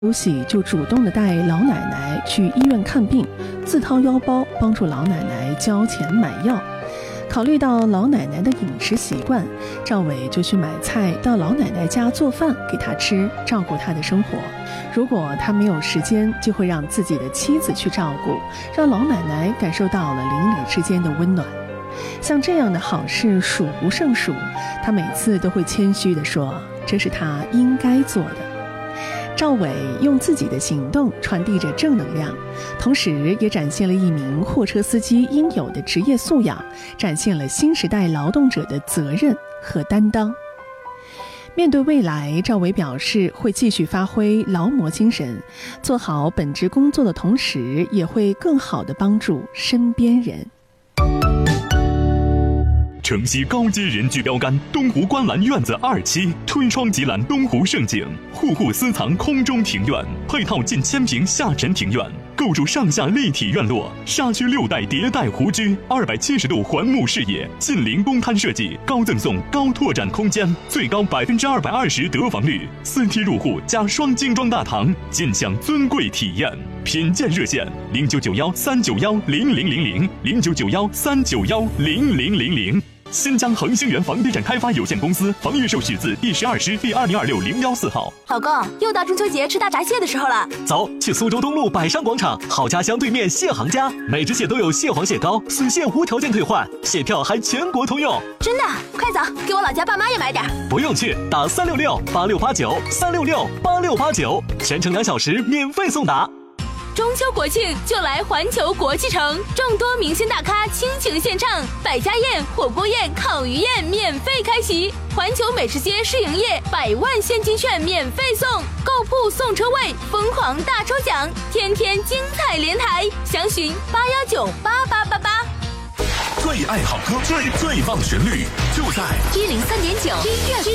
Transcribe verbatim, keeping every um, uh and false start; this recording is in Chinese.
休息就主动地带老奶奶去医院看病，自掏腰包帮助老奶奶交钱买药。考虑到老奶奶的饮食习惯，赵伟就去买菜到老奶奶家做饭给她吃，照顾她的生活。如果他没有时间，就会让自己的妻子去照顾，让老奶奶感受到了邻里之间的温暖。像这样的好事数不胜数，他每次都会谦虚地说，这是他应该做的。赵伟用自己的行动传递着正能量，同时也展现了一名货车司机应有的职业素养，展现了新时代劳动者的责任和担当。面对未来，赵伟表示会继续发挥劳模精神，做好本职工作的同时，也会更好地帮助身边人。 城西高阶人居标杆东湖观澜院子二期，推窗即览东湖胜景，户户私藏空中庭院，配套近千平下沉庭院，构筑上下立体院落，沙区六代迭代湖居，二百七十度环幕视野，近邻公摊设计，高赠送高拓展空间，最高百分之二百二十得房率，四梯入户加双精装大堂，尽享尊贵体验。品鉴热线零九九幺三九幺零零零零零九九幺三九幺零零零零。新疆恒星源房地产开发有限公司房预售许字第十二师第二零二六零幺四号。 老公，又到中秋节吃大闸蟹的时候了， 走，去苏州东路百商广场好家乡对面蟹行家，每只蟹都有蟹黄蟹膏，损蟹无条件退换，蟹票还全国通用。 真的？快走，给我老家爸妈也买点。 不用去，打三六六八六八九三六六八六八九，全程两小时免费送达。 中秋国庆就来环球国际城，众多明星大咖倾情献唱，百家宴、火锅宴、烤鱼宴免费开席，环球美食街试营业，百万现金券免费送，购铺送车位，疯狂大抽奖，天天精彩连台，详询八幺九八八八八。 最爱好歌，最最棒旋律，就在一零三点九音乐。